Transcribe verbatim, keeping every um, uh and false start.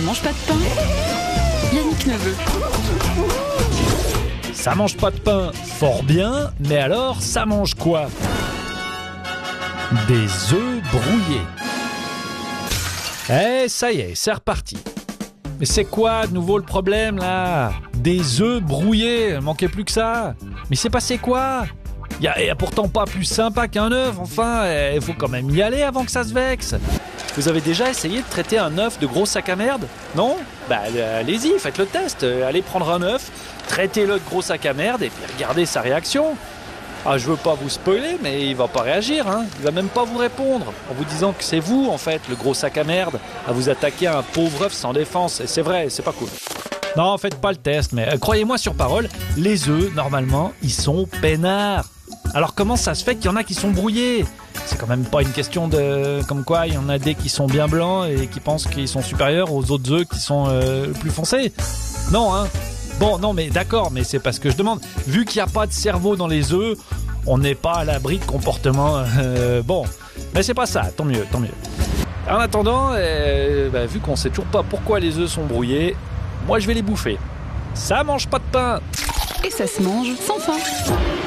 mange pas de pain. Yannick Neveu. Ça mange pas de pain, fort bien, mais alors ça mange quoi? Des œufs brouillés. Eh, ça y est, c'est reparti. Mais c'est quoi de nouveau le problème là? Des œufs brouillés, il manquait plus que ça. Mais c'est passé quoi? Il y a, y a pourtant pas plus sympa qu'un œuf, enfin, il faut quand même y aller avant que ça se vexe. Vous avez déjà essayé de traiter un œuf de gros sac à merde? Non? Bah allez-y, faites le test. Allez prendre un œuf, traitez-le de gros sac à merde et puis regardez sa réaction. Ah, je veux pas vous spoiler, mais il va pas réagir, hein. Il va même pas vous répondre, en vous disant que c'est vous, en fait, le gros sac à merde, à vous attaquer à un pauvre œuf sans défense. Et c'est vrai, c'est pas cool. Non, faites pas le test, mais euh, croyez-moi sur parole, les œufs, normalement, ils sont peinards. Alors comment ça se fait qu'il y en a qui sont brouillés? C'est quand même pas une question de... Comme quoi, il y en a des qui sont bien blancs et qui pensent qu'ils sont supérieurs aux autres œufs qui sont euh, plus foncés. Non, hein. Bon, non, mais d'accord, mais c'est parce que je demande. Vu qu'il n'y a pas de cerveau dans les œufs, on n'est pas à l'abri de comportements... Euh, bon, mais c'est pas ça, tant mieux, tant mieux. En attendant, euh, bah, vu qu'on sait toujours pas pourquoi les œufs sont brouillés, moi je vais les bouffer. Ça mange pas de pain. Et ça se mange sans fin.